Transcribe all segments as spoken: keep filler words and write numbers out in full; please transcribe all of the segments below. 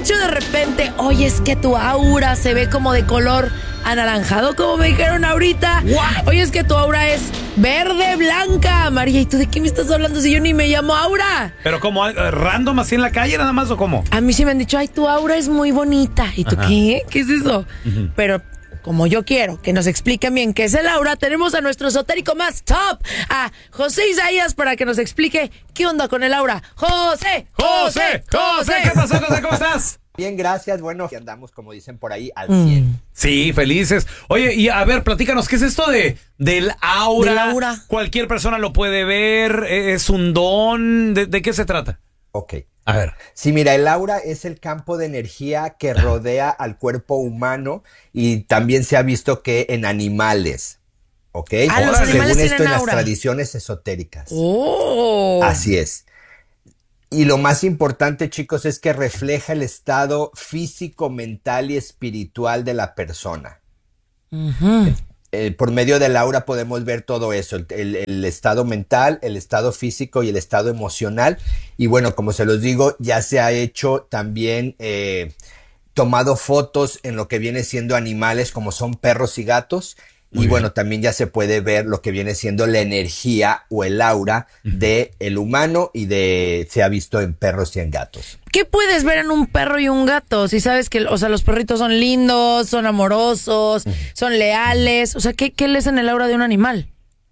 dicho de repente, oye, es que tu aura se ve como de color anaranjado, como me dijeron ahorita? What? Oye, es que tu aura es verde, blanca, amarilla. ¿Y tú de qué me estás hablando si yo ni me llamo Aura? ¿Pero cómo? ¿Random así en la calle nada más o cómo? A mí sí me han dicho, ay, tu aura es muy bonita. ¿Y tú Ajá. qué? ¿Qué es eso? Uh-huh. Pero como yo quiero que nos expliquen bien qué es el aura, tenemos a nuestro esotérico más top, a José Isaías, para que nos explique qué onda con el aura. ¡José! ¡José! ¡José! ¿Qué pasó, José? ¿Cómo estás? Bien, gracias. Bueno, aquí andamos, como dicen por ahí, al cien. Mm. Sí, felices. Oye, y a ver, platícanos, ¿qué es esto de del aura? Del aura. Cualquier persona lo puede ver, es un don. ¿De, de qué se trata? Ok. A ver. Sí, mira, el aura es el campo de energía que rodea al cuerpo humano y también se ha visto que en animales, ¿ok? Ah, los Según animales esto tienen en las aura. tradiciones esotéricas. ¡Oh! Así es. Y lo más importante, chicos, es que refleja el estado físico, mental y espiritual de la persona. Uh-huh. Eh, por medio del aura podemos ver todo eso, el, el, el estado mental, el estado físico y el estado emocional. Y bueno, como se los digo, ya se ha hecho también, eh, tomado fotos en lo que viene siendo animales como son perros y gatos. Muy y bien. bueno, también ya se puede ver lo que viene siendo la energía o el aura Uh-huh. de el humano y de se ha visto en perros y en gatos. ¿Qué puedes ver en un perro y un gato? Si sabes que, o sea, los perritos son lindos, son amorosos, son leales. O sea, ¿qué, qué lees en el aura de un animal?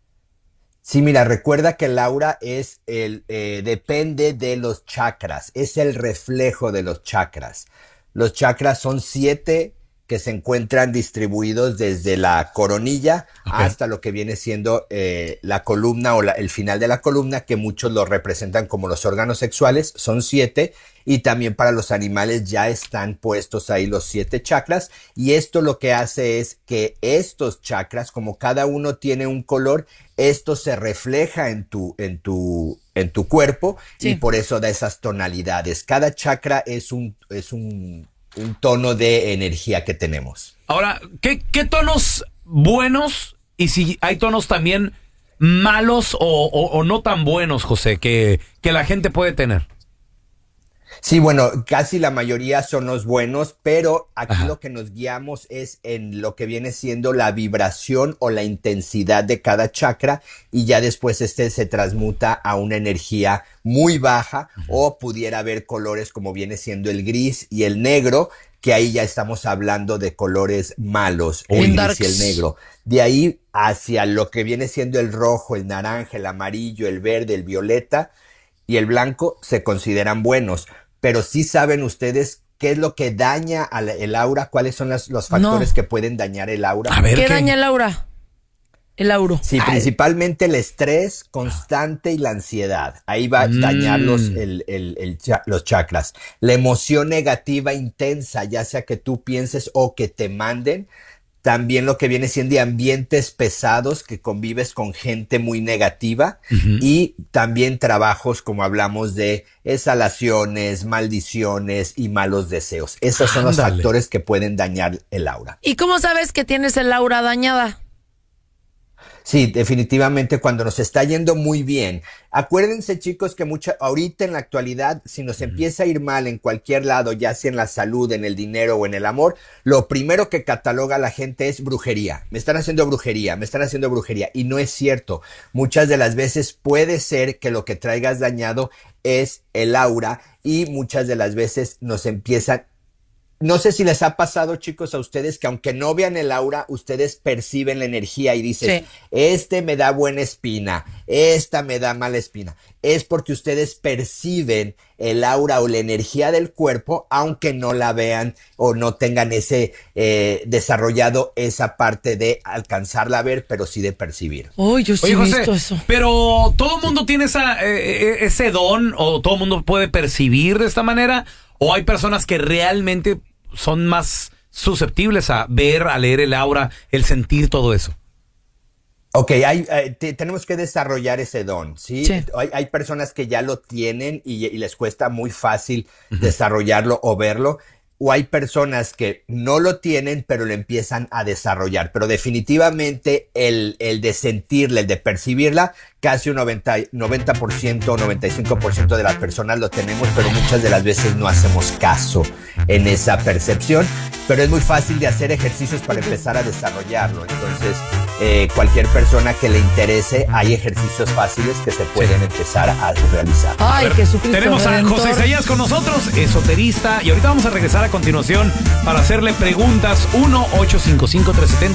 Sí, mira, recuerda que el aura es el, eh, depende de los chakras, es el reflejo de los chakras. Los chakras son siete que se encuentran distribuidos desde la coronilla Ok. hasta lo que viene siendo eh, la columna o la- el final de la columna, que muchos lo representan como los órganos sexuales, son siete, y también para los animales ya están puestos ahí los siete chakras, y esto lo que hace es que estos chakras, como cada uno tiene un color, esto se refleja en tu, en tu, en tu cuerpo, Sí. y por eso da esas tonalidades. Cada chakra es un, es un, un tono de energía que tenemos. Ahora, ¿qué, qué tonos buenos y si hay tonos también malos o, o, o no tan buenos, José, que, que la gente puede tener? Sí, bueno, casi la mayoría son los buenos, pero aquí Ajá. lo que nos guiamos es en lo que viene siendo la vibración o la intensidad de cada chakra, y ya después este se transmuta a una energía muy baja, o pudiera haber colores como viene siendo el gris y el negro, que ahí ya estamos hablando de colores malos, Uy. el gris Darks. y el negro. De ahí hacia lo que viene siendo el rojo, el naranja, el amarillo, el verde, el violeta y el blanco se consideran buenos. Pero sí saben ustedes qué es lo que daña al, el aura, cuáles son las- los factores No. que pueden dañar el aura. A ver, ¿Qué ¿qué? daña el aura? El auro. Sí, Ay, principalmente el estrés constante y la ansiedad. Ahí va a Mm. dañar los, el- el- el cha- los chakras. La emoción negativa intensa, ya sea que tú pienses o que te manden. También lo que viene siendo de ambientes pesados, que convives con gente muy negativa. Ujú. Y también trabajos como hablamos de exhalaciones, maldiciones y malos deseos. Esos son los Ándale. factores que pueden dañar el aura. ¿Y cómo sabes que tienes el aura dañada? Sí, definitivamente cuando nos está yendo muy bien. Acuérdense, chicos, que mucha, ahorita en la actualidad, si nos empieza a ir mal en cualquier lado, ya sea en la salud, en el dinero o en el amor, lo primero que cataloga la gente es brujería. Me están haciendo brujería, me están haciendo brujería. Y no es cierto. Muchas de las veces puede ser que lo que traigas dañado es el aura, y muchas de las veces nos empiezan. No sé si les ha pasado, chicos, a ustedes que aunque no vean el aura, ustedes perciben la energía y dicen, Sí. este me da buena espina, esta me da mala espina. Es porque ustedes perciben el aura o la energía del cuerpo, aunque no la vean o no tengan ese eh, desarrollado esa parte de alcanzarla a ver, pero sí de percibir. Uy, yo sí Oye, he José, visto eso. pero ¿todo el mundo tiene esa, eh, eh, ese don o todo el mundo puede percibir de esta manera? ¿O hay personas que realmente son más susceptibles a ver, a leer el aura, el sentir todo eso? Ok, hay, eh, te- tenemos que desarrollar ese don, ¿sí? Sí. Hay, hay personas que ya lo tienen y, y les cuesta muy fácil desarrollarlo o verlo. o hay personas que no lo tienen, pero lo empiezan a desarrollar. Pero definitivamente el, el de sentirla, el de percibirla, casi un noventa, noventa por ciento o noventa y cinco por ciento de las personas lo tenemos, pero muchas de las veces no hacemos caso en esa percepción. Pero es muy fácil de hacer ejercicios para empezar a desarrollarlo. Entonces, eh, cualquier persona que le interese, hay ejercicios fáciles que se pueden empezar a realizar. Ay, Pero Jesucristo tenemos a Redentor. José Isaías con nosotros, esoterista, y ahorita vamos a regresar a continuación para hacerle preguntas. Uno ocho cinco cinco tres siete cero